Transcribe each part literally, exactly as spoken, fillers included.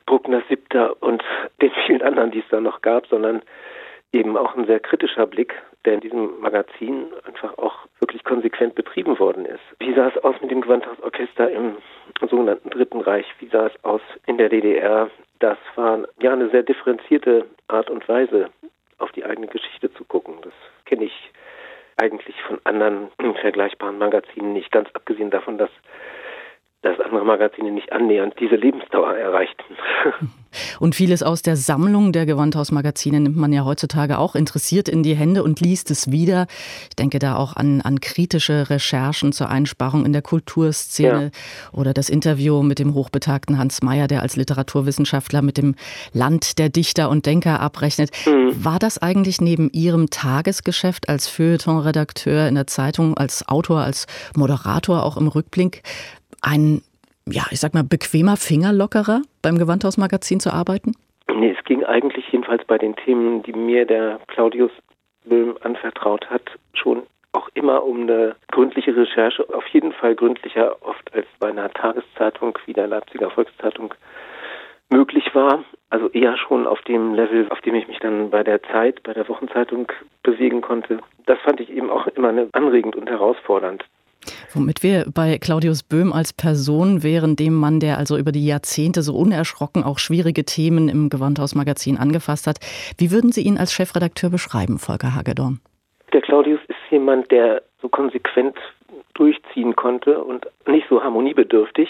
Bruckner Siebter und den vielen anderen, die es da noch gab, sondern eben auch ein sehr kritischer Blick, der in diesem Magazin einfach auch wirklich konsequent betrieben worden ist. Wie sah es aus mit dem Gewandhausorchester im sogenannten Dritten Reich? Wie sah es aus in der D D R? Das war ja eine sehr differenzierte Art und Weise, auf die eigene Geschichte zu gucken. Das kenne ich eigentlich von anderen vergleichbaren Magazinen nicht, ganz abgesehen davon, dass dass andere Magazine nicht annähernd diese Lebensdauer erreichten. Und vieles aus der Sammlung der Gewandhaus-Magazine nimmt man ja heutzutage auch interessiert in die Hände und liest es wieder. Ich denke da auch an, an kritische Recherchen zur Einsparung in der Kulturszene ja. oder das Interview mit dem hochbetagten Hans Mayer, der als Literaturwissenschaftler mit dem Land der Dichter und Denker abrechnet. Mhm. War das eigentlich neben Ihrem Tagesgeschäft als Feuilleton-Redakteur in der Zeitung, als Autor, als Moderator auch im Rückblick ein, ja, ich sag mal, bequemer Fingerlockerer beim Gewandhaus-Magazin zu arbeiten? Nee, es ging eigentlich jedenfalls bei den Themen, die mir der Claudius Böhm anvertraut hat, schon auch immer um eine gründliche Recherche, auf jeden Fall gründlicher oft als bei einer Tageszeitung wie der Leipziger Volkszeitung möglich war. Also eher schon auf dem Level, auf dem ich mich dann bei der Zeit, bei der Wochenzeitung bewegen konnte. Das fand ich eben auch immer anregend und herausfordernd. Womit wir bei Claudius Böhm als Person wären, dem Mann, der also über die Jahrzehnte so unerschrocken auch schwierige Themen im Gewandhaus-Magazin angefasst hat. Wie würden Sie ihn als Chefredakteur beschreiben, Volker Hagedorn? Der Claudius ist jemand, der so konsequent durchziehen konnte und nicht so harmoniebedürftig,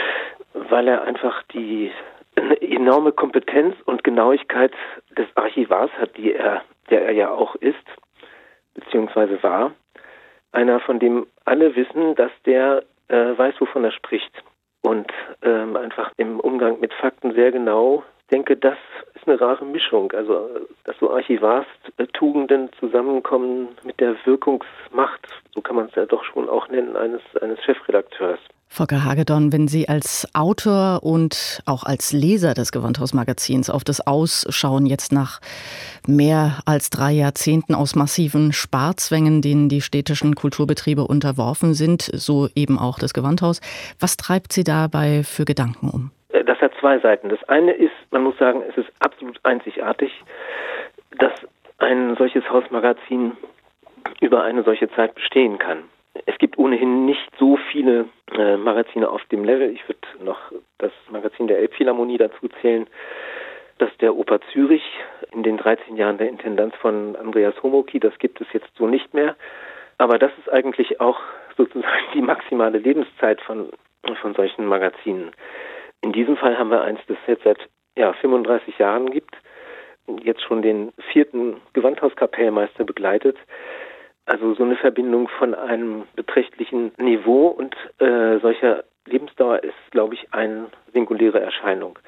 weil er einfach die eine enorme Kompetenz und Genauigkeit des Archivars hat, die er, der er ja auch ist, beziehungsweise war. Einer, von dem alle wissen, dass der äh, weiß, wovon er spricht und ähm, einfach im Umgang mit Fakten sehr genau. Ich denke, das ist eine rare Mischung, also dass so Archivarstugenden zusammenkommen mit der Wirkungsmacht, so kann man es ja doch schon auch nennen, eines, eines Chefredakteurs. Volker Hagedorn, wenn Sie als Autor und auch als Leser des Gewandhaus-Magazins auf das Ausschauen jetzt nach mehr als drei Jahrzehnten aus massiven Sparzwängen, denen die städtischen Kulturbetriebe unterworfen sind, so eben auch das Gewandhaus, was treibt Sie dabei für Gedanken um? Das hat zwei Seiten. Das eine ist, man muss sagen, es ist absolut einzigartig, dass ein solches Hausmagazin über eine solche Zeit bestehen kann. Es gibt ohnehin nicht so viele äh, Magazine auf dem Level. Ich würde noch das Magazin der Elbphilharmonie dazu zählen, das der Oper Zürich in den dreizehn Jahren der Intendanz von Andreas Homoky, das gibt es jetzt so nicht mehr. Aber das ist eigentlich auch sozusagen die maximale Lebenszeit von, von solchen Magazinen. In diesem Fall haben wir eins, das jetzt seit ja, fünfunddreißig Jahren gibt, jetzt schon den vierten Gewandhauskapellmeister begleitet. Also so eine Verbindung von einem beträchtlichen Niveau und äh, solcher Lebensdauer ist, glaube ich, eine singuläre Erscheinung.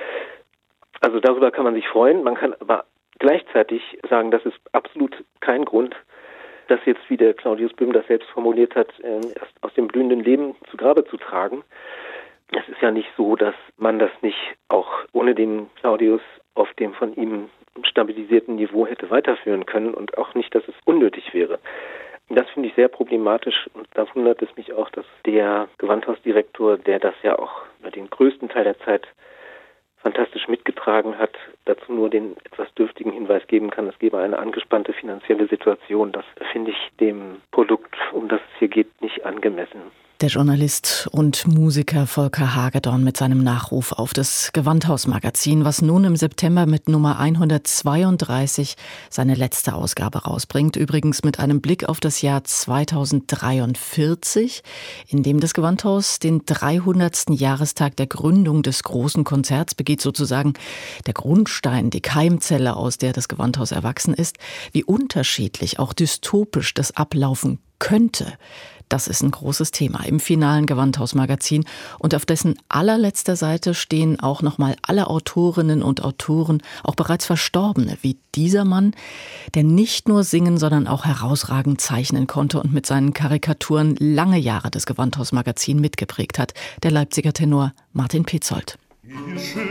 Also darüber kann man sich freuen. Man kann aber gleichzeitig sagen, das ist absolut kein Grund, das jetzt, wie der Claudius Böhm das selbst formuliert hat, äh, erst aus dem blühenden Leben zu Grabe zu tragen. Es ist ja nicht so, dass man das nicht auch ohne den Claudius auf dem von ihm stabilisierten Niveau hätte weiterführen können und auch nicht, dass es unnötig wäre. Das finde ich sehr problematisch und da wundert es mich auch, dass der Gewandhausdirektor, der das ja auch über den größten Teil der Zeit fantastisch mitgetragen hat, dazu nur den etwas dürftigen Hinweis geben kann, es gebe eine angespannte finanzielle Situation. Das finde ich dem Produkt, um das es hier geht, nicht angemessen. Der Journalist und Musiker Volker Hagedorn mit seinem Nachruf auf das Gewandhaus-Magazin, was nun im September mit Nummer hundertzweiunddreißig seine letzte Ausgabe rausbringt. Übrigens mit einem Blick auf das Jahr zweitausenddreiundvierzig, in dem das Gewandhaus den dreihundertsten Jahrestag der Gründung des großen Konzerts begeht, sozusagen der Grundstein, die Keimzelle, aus der das Gewandhaus erwachsen ist. Wie unterschiedlich, auch dystopisch das ablaufen könnte. Das ist ein großes Thema im finalen Gewandhaus-Magazin und auf dessen allerletzter Seite stehen auch nochmal alle Autorinnen und Autoren, auch bereits Verstorbene, wie dieser Mann, der nicht nur singen, sondern auch herausragend zeichnen konnte und mit seinen Karikaturen lange Jahre das Gewandhaus-Magazin mitgeprägt hat, der Leipziger Tenor Martin Petzold.